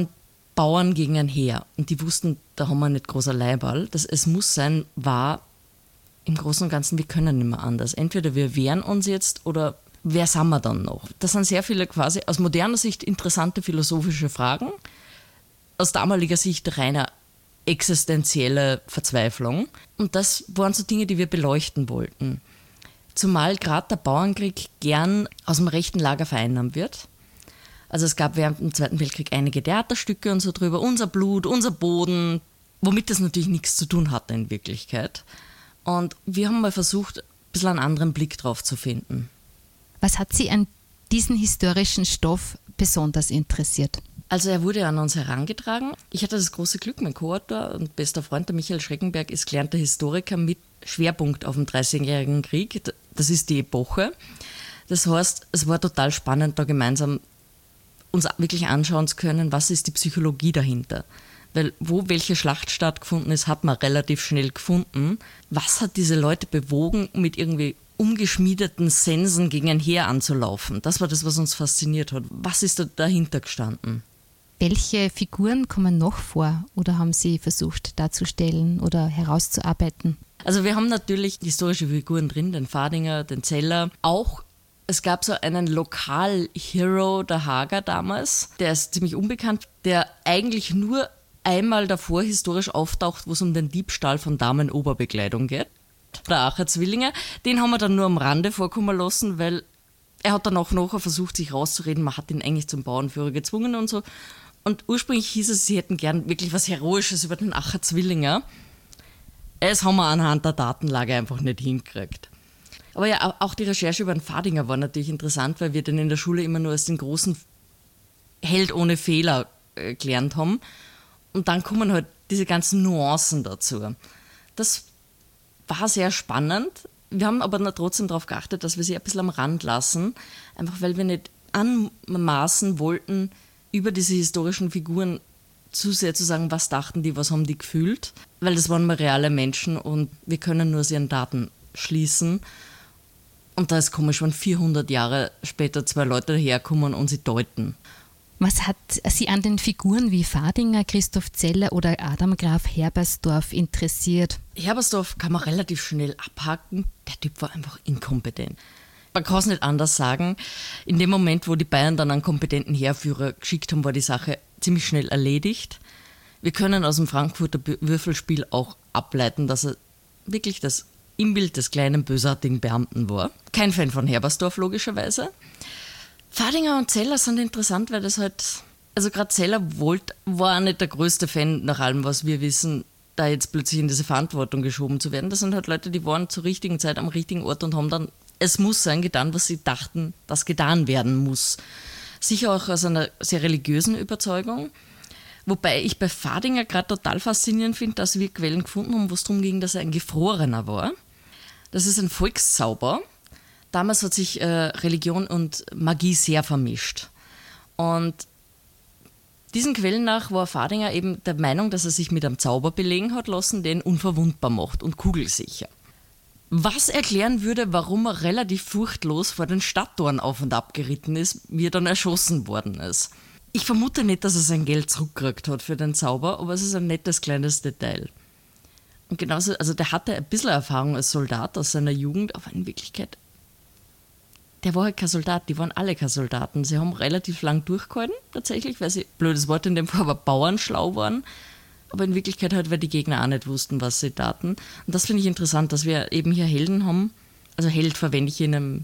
Bauern gegen ein Heer. Und die wussten, da haben wir nicht großer Leiberl. Das Es muss sein, war im Großen und Ganzen, wir können nicht mehr anders. Entweder wir wehren uns jetzt oder wer sind wir dann noch? Das sind sehr viele quasi aus moderner Sicht interessante philosophische Fragen. Aus damaliger Sicht reiner existenzielle Verzweiflung. Und das waren so Dinge, die wir beleuchten wollten. Zumal gerade der Bauernkrieg gern aus dem rechten Lager vereinnahmt wird. Also es gab während dem Zweiten Weltkrieg einige Theaterstücke und so drüber. Unser Blut, unser Boden, womit das natürlich nichts zu tun hatte in Wirklichkeit. Und wir haben mal versucht, ein bisschen einen anderen Blick drauf zu finden. Was hat Sie an diesen historischen Stoff besonders interessiert? Also er wurde an uns herangetragen. Ich hatte das große Glück, mein Co-Autor und bester Freund, der Michael Schreckenberg, ist gelernter Historiker mit Schwerpunkt auf dem 30-jährigen Krieg. Das ist die Epoche. Das heißt, es war total spannend, da gemeinsam uns wirklich anschauen zu können, was ist die Psychologie dahinter. Weil wo welche Schlacht stattgefunden ist, hat man relativ schnell gefunden. Was hat diese Leute bewogen, mit irgendwie umgeschmiedeten Sensen gegen ein Heer anzulaufen? Das war das, was uns fasziniert hat. Was ist da dahinter gestanden? Welche Figuren kommen noch vor oder haben Sie versucht darzustellen oder herauszuarbeiten? Also wir haben natürlich historische Figuren drin, den Fadinger, den Zeller. Auch es gab so einen Lokal-Hero, der Hager damals, der ist ziemlich unbekannt, der eigentlich nur einmal davor historisch auftaucht, wo es um den Diebstahl von Damenoberbekleidung geht. Der Aacher Zwillinge, den haben wir dann nur am Rande vorkommen lassen, weil er hat dann auch nachher versucht, sich rauszureden, man hat ihn eigentlich zum Bauernführer gezwungen und so. Und ursprünglich hieß es, sie hätten gern wirklich was Heroisches über den Aacher Zwillinger. Das haben wir anhand der Datenlage einfach nicht hingekriegt. Aber ja, auch die Recherche über den Fadinger war natürlich interessant, weil wir den in der Schule immer nur als den großen Held ohne Fehler gelernt haben. Und dann kommen halt diese ganzen Nuancen dazu. Das war sehr spannend. Wir haben aber trotzdem darauf geachtet, dass wir sie ein bisschen am Rand lassen, einfach weil wir nicht anmaßen wollten, über diese historischen Figuren zu sehr zu sagen, was dachten die, was haben die gefühlt, weil das waren mal reale Menschen und wir können nur aus ihren Daten schließen. Und da ist komisch, wenn 400 Jahre später zwei Leute daherkommen und sie deuten. Was hat Sie an den Figuren wie Fadinger, Christoph Zeller oder Adam Graf Herbersdorf interessiert? Herbersdorf kann man relativ schnell abhaken. Der Typ war einfach inkompetent. Man kann es nicht anders sagen. In dem Moment, wo die Bayern dann einen kompetenten Heerführer geschickt haben, war die Sache ziemlich schnell erledigt. Wir können aus dem Frankfurter Würfelspiel auch ableiten, dass er wirklich das Inbild des kleinen, bösartigen Beamten war. Kein Fan von Herbersdorf, logischerweise. Fadinger und Zeller sind interessant, weil das halt, also gerade Zeller war auch nicht der größte Fan nach allem, was wir wissen, da jetzt plötzlich in diese Verantwortung geschoben zu werden. Das sind halt Leute, die waren zur richtigen Zeit am richtigen Ort und haben dann, es muss sein, getan, was sie dachten, das getan werden muss. Sicher auch aus einer sehr religiösen Überzeugung. Wobei ich bei Fadinger gerade total faszinierend finde, dass wir Quellen gefunden haben, wo es darum ging, dass er ein Gefrorener war. Das ist ein Volkszauber. Damals hat sich Religion und Magie sehr vermischt. Und diesen Quellen nach war Fadinger eben der Meinung, dass er sich mit einem Zauber belegen hat lassen, den unverwundbar macht und kugelsicher. Was erklären würde, warum er relativ furchtlos vor den Stadttoren auf und ab geritten ist, wie er dann erschossen worden ist. Ich vermute nicht, dass er sein Geld zurückgekriegt hat für den Zauber, aber es ist ein nettes kleines Detail. Und genauso, also der hatte ein bisschen Erfahrung als Soldat aus seiner Jugend, aber in Wirklichkeit, der war halt kein Soldat, die waren alle keine Soldaten. Sie haben relativ lang durchgehalten, tatsächlich, weil sie, blödes Wort in dem Fall, aber bauernschlau waren. Aber in Wirklichkeit halt, weil die Gegner auch nicht wussten, was sie taten. Und das finde ich interessant, dass wir eben hier Helden haben. Also Held verwende ich in einem,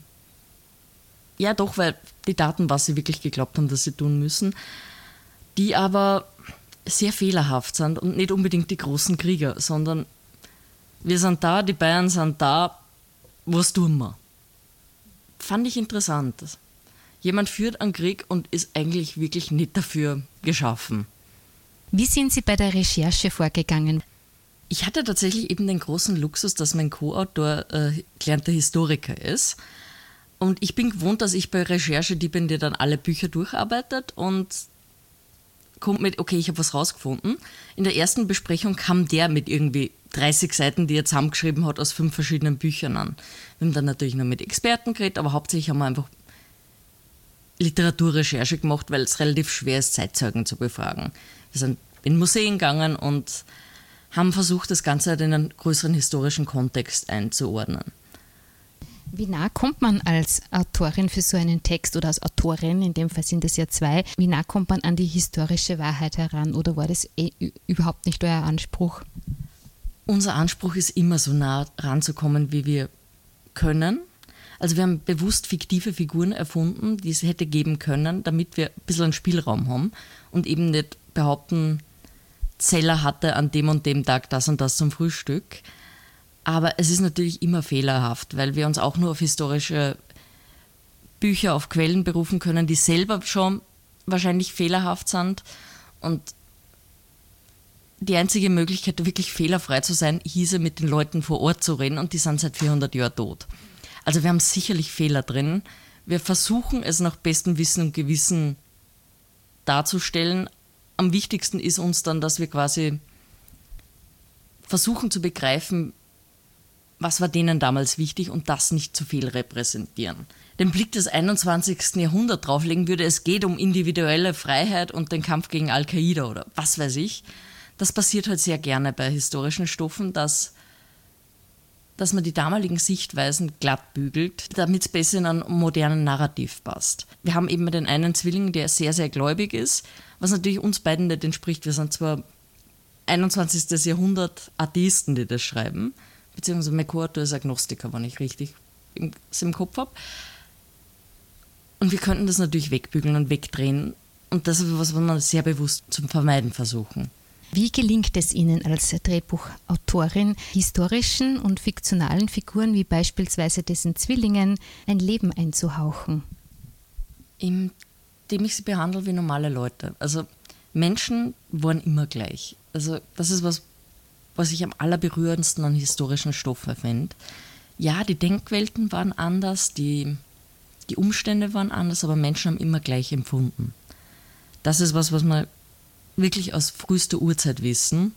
ja doch, weil die taten, was sie wirklich geglaubt haben, dass sie tun müssen, die aber sehr fehlerhaft sind und nicht unbedingt die großen Krieger, sondern wir sind da, die Bayern sind da, was tun wir? Fand ich interessant. Jemand führt einen Krieg und ist eigentlich wirklich nicht dafür geschaffen. Wie sind Sie bei der Recherche vorgegangen? Ich hatte tatsächlich eben den großen Luxus, dass mein Co-Autor gelernter Historiker ist. Und ich bin gewohnt, dass ich bei Recherche die bin, die dann alle Bücher durcharbeitet und kommt mit, okay, ich habe was rausgefunden. In der ersten Besprechung kam der mit irgendwie 30 Seiten, die er zusammengeschrieben hat aus 5 verschiedenen Büchern an. Wir haben dann natürlich noch mit Experten geredet, aber hauptsächlich haben wir einfach Literaturrecherche gemacht, weil es relativ schwer ist, Zeitzeugen zu befragen. Wir sind in Museen gegangen und haben versucht, das Ganze in einen größeren historischen Kontext einzuordnen. Wie nah kommt man als Autorin für so einen Text oder als Autorin, in dem Fall sind es ja 2, wie nah kommt man an die historische Wahrheit heran oder war das überhaupt nicht euer Anspruch? Unser Anspruch ist immer so nah ranzukommen, wie wir können. Also wir haben bewusst fiktive Figuren erfunden, die es hätte geben können, damit wir ein bisschen einen Spielraum haben und eben nicht behaupten, Zeller hatte an dem und dem Tag das und das zum Frühstück. Aber es ist natürlich immer fehlerhaft, weil wir uns auch nur auf historische Bücher, auf Quellen berufen können, die selber schon wahrscheinlich fehlerhaft sind. Und die einzige Möglichkeit, wirklich fehlerfrei zu sein, hieße, mit den Leuten vor Ort zu reden und die sind seit 400 Jahren tot. Also wir haben sicherlich Fehler drin. Wir versuchen es nach bestem Wissen und Gewissen darzustellen. Am wichtigsten ist uns dann, dass wir quasi versuchen zu begreifen, was war denen damals wichtig und das nicht zu viel repräsentieren. Den Blick des 21. Jahrhunderts drauflegen würde, es geht um individuelle Freiheit und den Kampf gegen Al-Qaida oder was weiß ich. Das passiert halt sehr gerne bei historischen Stoffen, dass man die damaligen Sichtweisen glatt bügelt, damit es besser in einen modernen Narrativ passt. Wir haben eben den einen Zwilling, der sehr, sehr gläubig ist, was natürlich uns beiden nicht entspricht. Wir sind zwar 21. Jahrhundert Atheisten, die das schreiben, beziehungsweise McCourt ist Agnostiker, wenn ich richtig es im Kopf habe. Und wir könnten das natürlich wegbügeln und wegdrehen. Und das ist was wir sehr bewusst zu vermeiden versuchen. Wie gelingt es Ihnen als Drehbuchautorin, historischen und fiktionalen Figuren wie beispielsweise dessen Zwillingen ein Leben einzuhauchen? Indem ich sie behandle wie normale Leute. Also Menschen waren immer gleich. Also das ist was ich am allerberührendsten an historischen Stoffen finde. Ja, die Denkwelten waren anders, die Umstände waren anders, aber Menschen haben immer gleich empfunden. Das ist was wir wirklich aus frühester Urzeit wissen.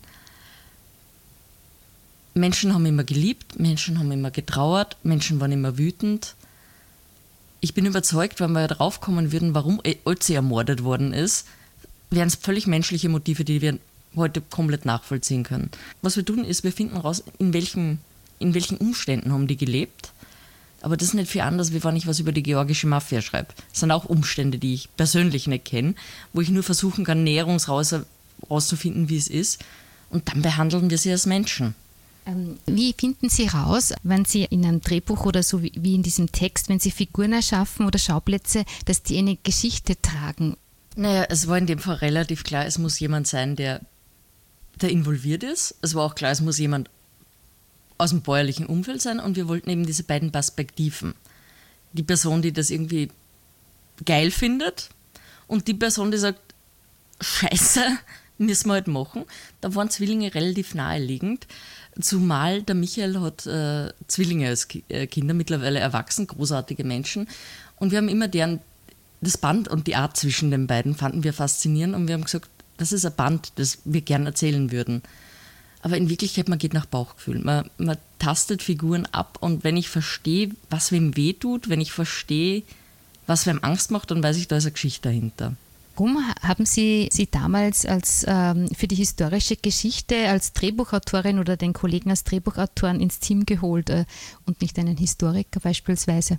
Menschen haben immer geliebt, Menschen haben immer getrauert, Menschen waren immer wütend. Ich bin überzeugt, wenn wir drauf kommen würden, warum Ötzi ermordet worden ist, wären es völlig menschliche Motive, die wir heute komplett nachvollziehen können. Was wir tun, ist, wir finden raus, in welchen Umständen haben die gelebt. Aber das ist nicht viel anders, wie wenn ich was über die georgische Mafia schreibe. Das sind auch Umstände, die ich persönlich nicht kenne, wo ich nur versuchen kann, rauszufinden, wie es ist. Und dann behandeln wir sie als Menschen. Wie finden Sie raus, wenn Sie in einem Drehbuch oder so wie in diesem Text, wenn Sie Figuren erschaffen oder Schauplätze, dass die eine Geschichte tragen? Naja, es war in dem Fall relativ klar, es muss jemand sein, der involviert ist. Es war auch klar, es muss jemand aus dem bäuerlichen Umfeld sein und wir wollten eben diese beiden Perspektiven. Die Person, die das irgendwie geil findet und die Person, die sagt, Scheiße, müssen wir halt machen. Da waren Zwillinge relativ naheliegend, zumal der Michael hat Zwillinge als Kinder, mittlerweile erwachsen, großartige Menschen und wir haben immer das Band und die Art zwischen den beiden fanden wir faszinierend und wir haben gesagt, das ist ein Band, das wir gern erzählen würden. Aber in Wirklichkeit, man geht nach Bauchgefühl. Man tastet Figuren ab und wenn ich verstehe, was wem wehtut, wenn ich verstehe, was wem Angst macht, dann weiß ich, da ist eine Geschichte dahinter. Warum haben Sie damals für die historische Geschichte als Drehbuchautorin oder den Kollegen als Drehbuchautoren ins Team geholt und nicht einen Historiker beispielsweise?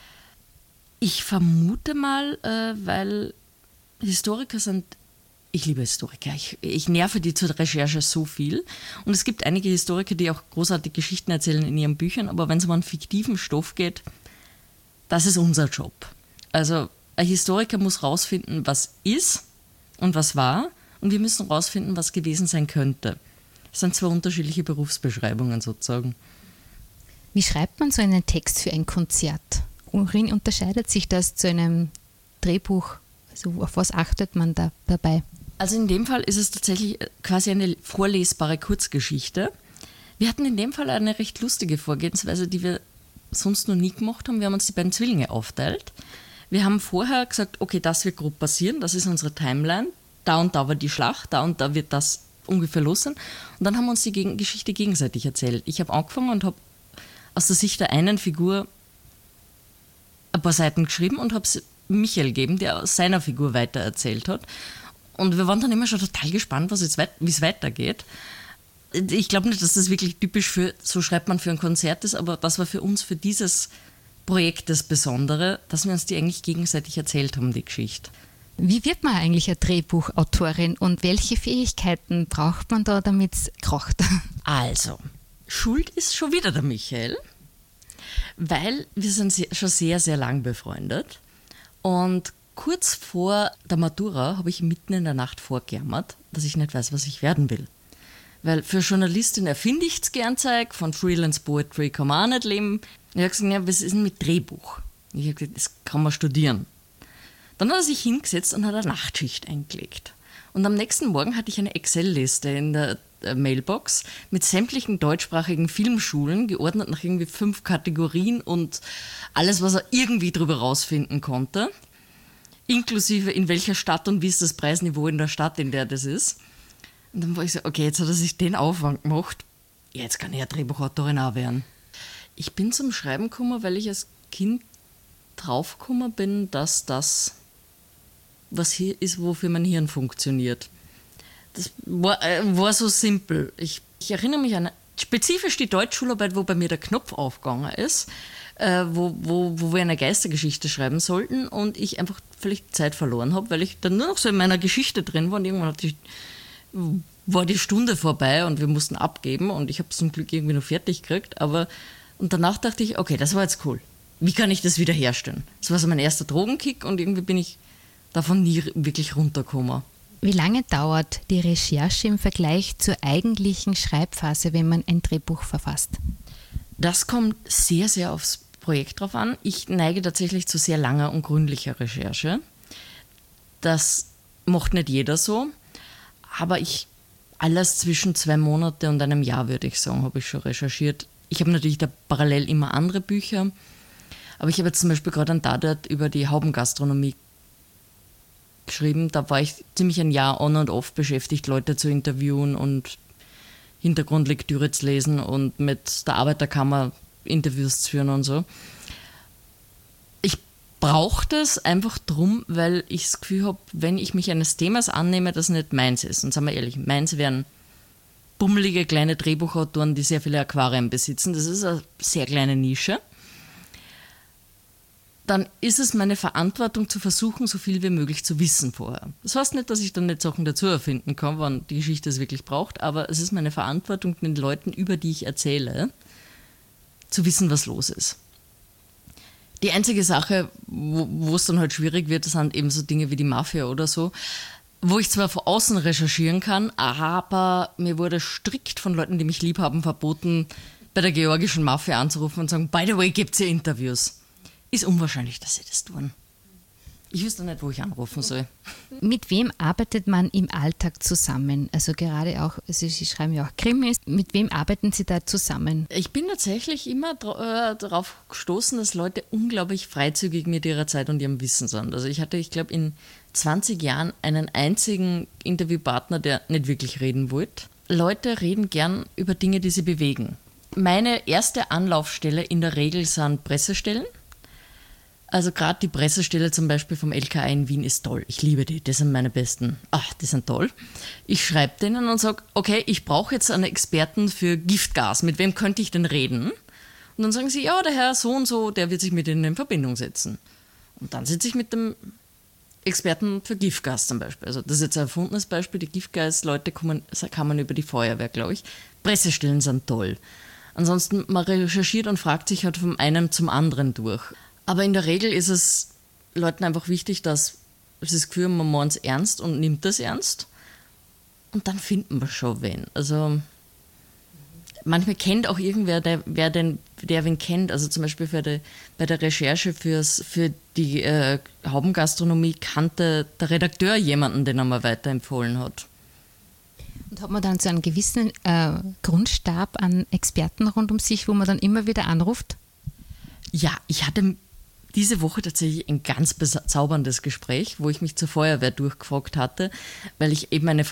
Ich vermute mal, weil Historiker sind. Ich liebe Historiker. Ich nerve die zur Recherche so viel. Und es gibt einige Historiker, die auch großartige Geschichten erzählen in ihren Büchern, aber wenn es um einen fiktiven Stoff geht, das ist unser Job. Also ein Historiker muss rausfinden, was ist und was war, und wir müssen rausfinden, was gewesen sein könnte. Das sind zwei unterschiedliche Berufsbeschreibungen sozusagen. Wie schreibt man so einen Text für ein Konzert? Worin unterscheidet sich das zu einem Drehbuch? Also auf was achtet man da dabei? Also in dem Fall ist es tatsächlich quasi eine vorlesbare Kurzgeschichte. Wir hatten in dem Fall eine recht lustige Vorgehensweise, die wir sonst noch nie gemacht haben. Wir haben uns die beiden Zwillinge aufteilt. Wir haben vorher gesagt, okay, das wird grob passieren, das ist unsere Timeline. Da und da war die Schlacht, da und da wird das ungefähr los sein. Und dann haben wir uns die Geschichte gegenseitig erzählt. Ich habe angefangen und habe aus der Sicht der einen Figur ein paar Seiten geschrieben und habe es Michael gegeben, der aus seiner Figur weitererzählt hat. Und wir waren dann immer schon total gespannt, wie es weitergeht. Ich glaube nicht, dass das wirklich typisch für, so schreibt man für ein Konzert ist, aber das war für uns, für dieses Projekt das Besondere, dass wir uns die eigentlich gegenseitig erzählt haben, die Geschichte. Wie wird man eigentlich eine Drehbuchautorin und welche Fähigkeiten braucht man da, damit es kracht? Also, schuld ist schon wieder der Michael, weil wir sind schon sehr, sehr lang befreundet. Und kurz vor der Matura habe ich mitten in der Nacht vorgejammert, dass ich nicht weiß, was ich werden will. Weil für Journalistin erfinde ich es gern Zeug, von Freelance Poetry kann man auch nicht leben. Ich habe gesagt, ja, was ist denn mit Drehbuch? Ich habe gesagt, das kann man studieren. Dann hat er sich hingesetzt und hat eine Nachtschicht eingelegt. Und am nächsten Morgen hatte ich eine Excel-Liste in der Mailbox mit sämtlichen deutschsprachigen Filmschulen, geordnet nach irgendwie 5 Kategorien und alles, was er irgendwie drüber rausfinden konnte. Inklusive in welcher Stadt und wie ist das Preisniveau in der Stadt, in der das ist. Und dann war ich so, okay, jetzt hat er sich den Aufwand gemacht, jetzt kann ich ja Drehbuchautorin auch werden. Ich bin zum Schreiben gekommen, weil ich als Kind draufgekommen bin, dass das was hier ist, wofür mein Hirn funktioniert. Das war so simpel. Ich erinnere mich an spezifisch die Deutschschularbeit, wo bei mir der Knopf aufgegangen ist, wo wir eine Geistergeschichte schreiben sollten und ich einfach völlig Zeit verloren habe, weil ich dann nur noch so in meiner Geschichte drin war und irgendwann war die Stunde vorbei und wir mussten abgeben und ich habe es zum Glück irgendwie noch fertig gekriegt, und danach dachte ich, okay, das war jetzt cool. Wie kann ich das wieder herstellen? Das war so mein erster Drogenkick und irgendwie bin ich davon nie wirklich runtergekommen. Wie lange dauert die Recherche im Vergleich zur eigentlichen Schreibphase, wenn man ein Drehbuch verfasst? Das kommt sehr, sehr aufs Projekt drauf an. Ich neige tatsächlich zu sehr langer und gründlicher Recherche. Das macht nicht jeder so, aber alles zwischen 2 Monate und einem Jahr, würde ich sagen, habe ich schon recherchiert. Ich habe natürlich da parallel immer andere Bücher, aber ich habe jetzt zum Beispiel gerade einen Tatort über die Haubengastronomie geschrieben. Da war ich ziemlich ein Jahr on und off beschäftigt, Leute zu interviewen und Hintergrundlektüre zu lesen und mit der Arbeiterkammer Interviews zu führen und so. Ich brauche das einfach drum, weil ich das Gefühl habe, wenn ich mich eines Themas annehme, das nicht meins ist. Und sagen wir ehrlich, meins wären bummelige kleine Drehbuchautoren, die sehr viele Aquarien besitzen. Das ist eine sehr kleine Nische. Dann ist es meine Verantwortung zu versuchen, so viel wie möglich zu wissen vorher. Das heißt nicht, dass ich dann nicht Sachen dazu erfinden kann, wann die Geschichte es wirklich braucht, aber es ist meine Verantwortung, den Leuten, über die ich erzähle, zu wissen, was los ist. Die einzige Sache, wo es dann halt schwierig wird, das sind eben so Dinge wie die Mafia oder so, wo ich zwar von außen recherchieren kann, aber mir wurde strikt von Leuten, die mich lieb haben, verboten, bei der georgischen Mafia anzurufen und zu sagen, by the way, gibt es hier Interviews? Ist unwahrscheinlich, dass sie das tun. Ich wüsste nicht, wo ich anrufen soll. Mit wem arbeitet man im Alltag zusammen? Also gerade auch, also Sie schreiben ja auch Krimis. Mit wem arbeiten Sie da zusammen? Ich bin tatsächlich immer darauf gestoßen, dass Leute unglaublich freizügig mit ihrer Zeit und ihrem Wissen sind. Also ich glaube, in 20 Jahren einen einzigen Interviewpartner, der nicht wirklich reden wollte. Leute reden gern über Dinge, die sie bewegen. Meine erste Anlaufstelle in der Regel sind Pressestellen. Also gerade die Pressestelle zum Beispiel vom LKA in Wien ist toll. Ich liebe die, das sind meine besten. Die sind toll. Ich schreibe denen und sage, okay, ich brauche jetzt einen Experten für Giftgas. Mit wem könnte ich denn reden? Und dann sagen sie, ja, der Herr so und so, der wird sich mit Ihnen in Verbindung setzen. Und dann sitze ich mit dem Experten für Giftgas zum Beispiel. Also das ist jetzt ein erfundenes Beispiel. Die Giftgas-Leute kamen über die Feuerwehr, glaube ich. Pressestellen sind toll. Ansonsten, man recherchiert und fragt sich halt von einem zum anderen durch. Aber in der Regel ist es Leuten einfach wichtig, dass sie das Gefühl haben, man meint es ernst und nimmt das ernst. Und dann finden wir schon wen. Also manchmal kennt auch irgendwer, wer wen kennt. Also zum Beispiel bei der Recherche für die Haubengastronomie kannte der Redakteur jemanden, den er mal weiterempfohlen hat. Und hat man dann so einen gewissen Grundstab an Experten rund um sich, wo man dann immer wieder anruft? Ja, ich hatte diese Woche tatsächlich ein ganz bezauberndes Gespräch, wo ich mich zur Feuerwehr durchgefragt hatte, weil ich eben eine